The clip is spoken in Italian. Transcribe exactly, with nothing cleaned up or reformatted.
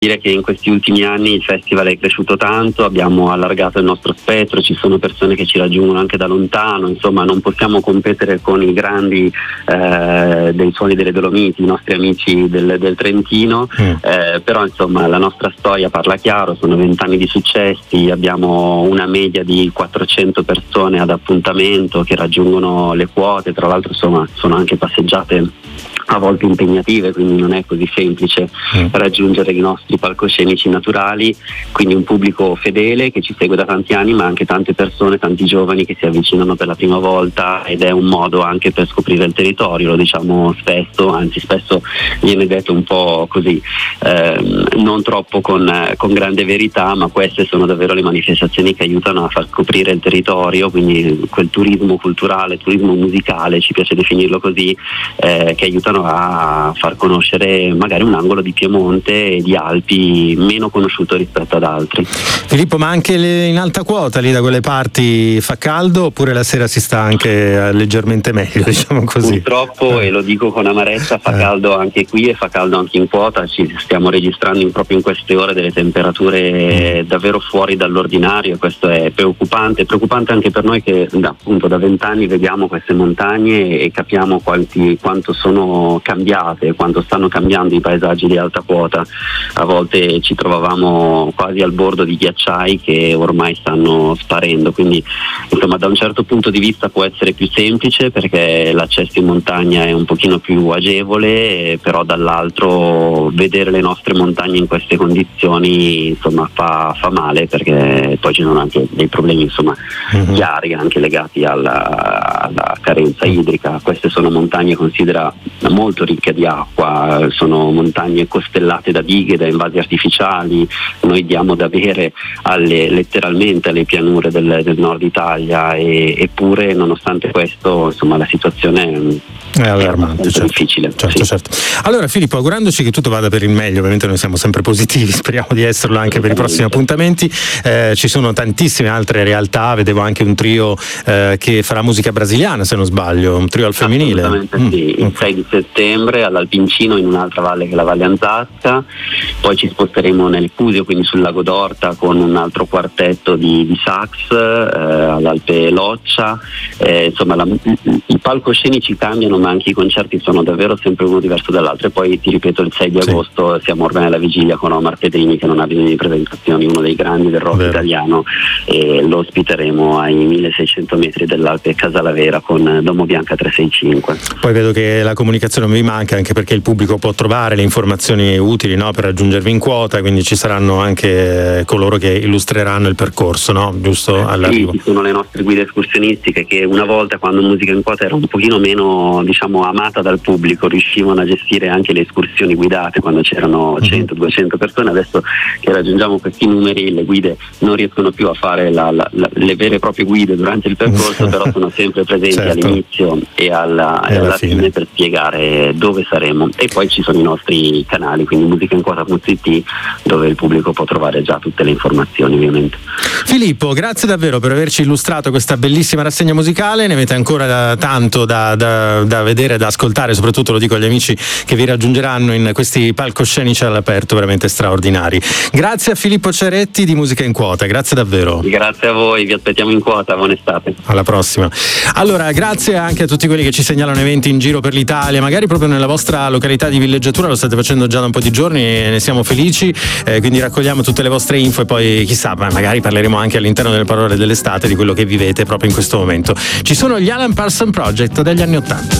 dire che in questi ultimi anni il festival è cresciuto tanto, abbiamo allargato il nostro spettro, ci sono persone che ci raggiungono anche da lontano, insomma non possiamo competere con i grandi eh, dei Suoni delle Dolomiti, i nostri amici del, del Trentino, mm. eh, però insomma la nostra storia parla chiaro, sono vent'anni di successi, abbiamo una media di quattrocento persone ad appuntamento che raggiungono le quote, tra l'altro insomma sono anche passeggiate a volte impegnative, quindi non è così semplice mm. raggiungere i nostri palcoscenici naturali, quindi un pubblico fedele che ci segue da tanti anni, ma anche tante persone, tanti giovani che si avvicinano per la prima volta, ed è un modo anche per scoprire il territorio, lo diciamo spesso, anzi spesso viene detto un po' così, eh, non troppo con, con grande verità, ma queste sono davvero le manifestazioni che aiutano a far scoprire il territorio, quindi quel turismo culturale, turismo musicale, ci piace definirlo così, eh, che aiutano a far conoscere magari un angolo di Piemonte e di Alpi meno conosciuto rispetto ad altri. Filippo, ma anche le, in alta quota lì da quelle parti fa caldo oppure la sera si sta anche leggermente meglio, diciamo così? Purtroppo, eh. e lo dico con amarezza, fa eh. caldo anche qui e fa caldo anche in quota, ci stiamo registrando in, proprio in queste ore delle temperature mm. davvero fuori dall'ordinario, questo è preoccupante, preoccupante anche per noi che da, appunto da vent'anni vediamo queste montagne e capiamo quanti, quanto sono cambiate, quanto stanno cambiando i paesaggi di alta quota. A volte ci trovavamo quasi al bordo di ghiacciai che ormai stanno sparendo, quindi insomma da un certo punto di vista può essere più semplice perché l'accesso in montagna è un pochino più agevole, però dall'altro vedere le nostre montagne in queste condizioni insomma fa, fa male, perché poi ci sono anche dei problemi insomma mm-hmm. chiari anche legati alla, alla carenza idrica. Queste sono montagne, considera, molto ricche di acqua, sono montagne costellate da dighe, da invasi artificiali, noi diamo da bere alle, letteralmente alle pianure del, del nord Italia, e, eppure nonostante questo insomma la situazione è allarmante, è certo, difficile. Certo, sì. certo. Allora Filippo, augurandoci che tutto vada per il meglio, ovviamente noi siamo sempre positivi, speriamo di esserlo anche per i prossimi appuntamenti, eh, ci sono tantissime altre realtà, vedevo anche un trio eh, che farà musica brasiliana se non sbaglio, un trio al femminile. Assolutamente mm. sì, il sei di settembre all'Alpincino, in un'altra valle che è la Valle Anzasca, poi ci sposteremo nel Cusio, quindi sul lago d'Orta, con un altro quartetto di, di sax eh, all'Alpe Loccia, eh, insomma la, i palcoscenici cambiano, ma anche i concerti sono davvero sempre uno diverso dall'altro, e poi ti ripeto il sei di sì. agosto siamo ormai alla vigilia con Omar Pedrini, che non ha bisogno di presentazioni, uno dei grandi del rock Vero. italiano, e lo ospiteremo ai milleseicento metri dell'Alpe Casalavera con Domo Bianca trecentosessantacinque. Poi vedo che la comunicazione non vi manca, anche perché il pubblico può trovare le informazioni utili, no, per raggiungervi in quota, quindi ci saranno anche coloro che illustreranno il percorso, no? Giusto? All'arrivo. Sì, ci sono le nostre guide escursionistiche che una volta, quando Musica in Quota era un pochino meno diciamo amata dal pubblico, riuscivano a gestire anche le escursioni guidate quando c'erano cento duecento persone. Adesso che raggiungiamo questi numeri, le guide non riescono più a fare la, la, la, le vere e proprie guide durante il percorso, però sono sempre presenti certo. all'inizio e alla, e alla fine. fine per spiegare dove saremo. E poi ci sono i nostri canali, quindi musicainquota punto it, dove il pubblico può trovare già tutte le informazioni, ovviamente. Filippo, grazie davvero per averci illustrato questa bellissima rassegna musicale, ne avete ancora da, tanto da, da, da vedere, da ascoltare, soprattutto lo dico agli amici che vi raggiungeranno in questi palcoscenici all'aperto veramente straordinari. Grazie a Filippo Ceretti di Musica in Quota, grazie davvero. Grazie a voi, vi aspettiamo in quota, buona estate. Alla prossima. Allora, grazie anche a tutti quelli che ci segnalano eventi in giro per l'Italia, magari proprio nella vostra località di villeggiatura, lo state facendo già da un po' di giorni e ne siamo felici, eh, quindi raccogliamo tutte le vostre info e poi chissà, magari parleremo anche all'interno delle parole dell'estate di quello che vivete proprio in questo momento. Ci sono gli Alan Parsons Project degli anni ottanta.